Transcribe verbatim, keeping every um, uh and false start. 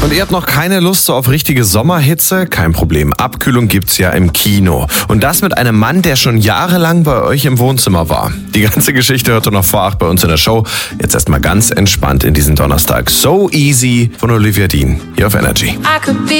Und ihr habt noch keine Lust so auf richtige Sommerhitze? Kein Problem, Abkühlung gibt's ja im Kino. Und das mit einem Mann, der schon jahrelang bei euch im Wohnzimmer war. Die ganze Geschichte hört ihr noch vor acht bei uns in der Show. Jetzt erstmal ganz entspannt in diesen Donnerstag. So Easy von Olivia Dean hier auf Energy.